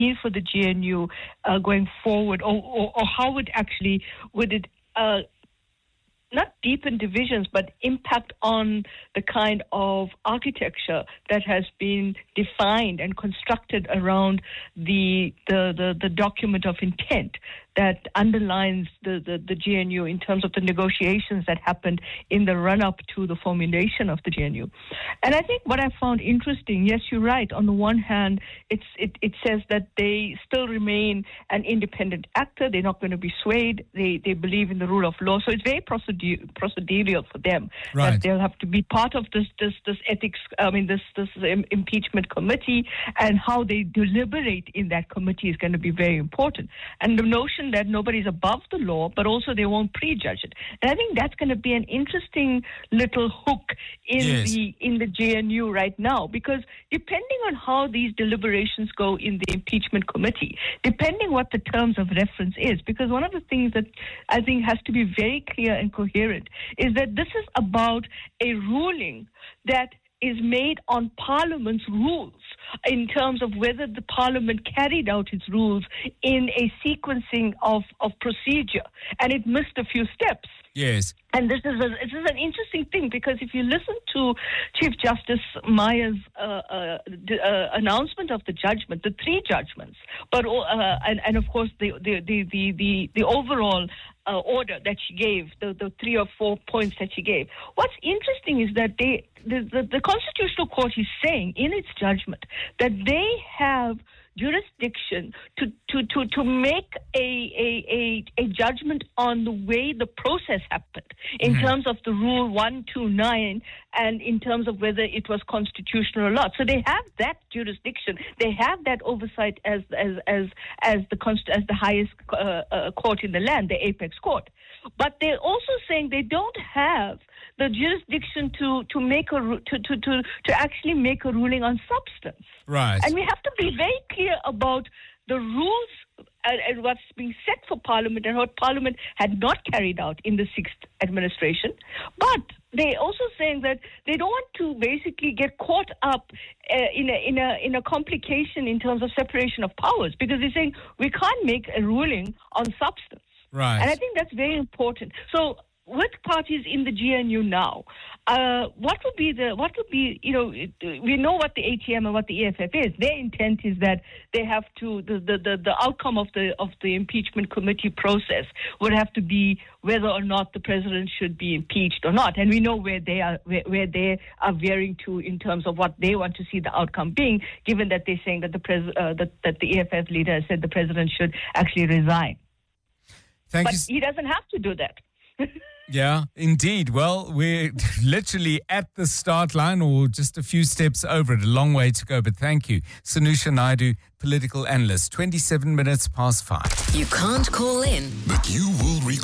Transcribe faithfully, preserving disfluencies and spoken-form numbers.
mean for the G N U uh, going forward, or, or, or how would actually, would it uh, not deepen divisions, but impact on the kind of architecture that has been defined and constructed around the the, the, the document of intent that underlines the, the, the G N U in terms of the negotiations that happened in the run-up to the formulation of the G N U. And I think what I found interesting, yes, you're right, on the one hand, it's, it, it says that they still remain an independent actor, they're not going to be swayed, they, they believe in the rule of law, so it's very procedur- procedural for them, right. that they'll have to be part of this, this, this ethics, I mean, this, this um, impeachment committee, and how they deliberate in that committee is going to be very important. And the notion that nobody's above the law, but also they won't prejudge it. And I think that's going to be an interesting little hook in yes. the in the J N U right now, because depending on how these deliberations go in the impeachment committee, depending what the terms of reference is, because one of the things that I think has to be very clear and coherent is that this is about a ruling that is made on Parliament's rules in terms of whether the Parliament carried out its rules in a sequencing of, of procedure, and it missed a few steps. Yes. And this is, a, this is an interesting thing, because if you listen to Chief Justice Meyer's uh, uh, d- uh, announcement of the judgment, the three judgments, but uh, and, and of course the the the the, the, the overall uh, order that she gave, the, the three or four points that she gave. What's interesting is that they the, the, the Constitutional Court is saying in its judgment that they have jurisdiction to, to, to, to make a, a, a, a judgment on the way the process happened in mm-hmm. terms of the Rule one twenty-nine and in terms of whether it was constitutional or not. So they have that jurisdiction. They have that oversight as as as as the const- as the highest uh, uh, court in the land, the apex court. But they're also saying they don't have the jurisdiction to to make a to to to, to actually make a ruling on substance. Right. And we have to be very clear about the rules and, and what's being set for Parliament and what Parliament had not carried out in the sixth administration. But they're also saying that they don't want to basically get caught up uh, in a in a in a complication in terms of separation of powers, because they're saying we can't make a ruling on substance. Right. And I think that's very important. So with parties in the G N U now, uh, what would be the, what would be, you know, it, we know what the A T M and what the E F F is. Their intent is that they have to, the, the, the, the outcome of the of the impeachment committee process would have to be whether or not the president should be impeached or not. And we know where they are, where, where they are veering to in terms of what they want to see the outcome being, given that they're saying that the pres- uh, that, that the E F F leader has said the president should actually resign. Thank but you. He doesn't have to do that. Yeah, indeed. Well, we're literally at the start line, or just a few steps over it. A long way to go, but thank you. Sanusha Naidu, political analyst, twenty-seven minutes past five. You can't call in, but you will record.